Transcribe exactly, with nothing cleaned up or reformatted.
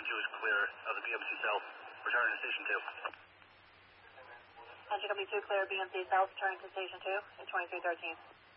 Station two is clear of the B M C South. Return to Station two. Engine Company two, clear B M C South, returning to Station two at twenty-three thirteen.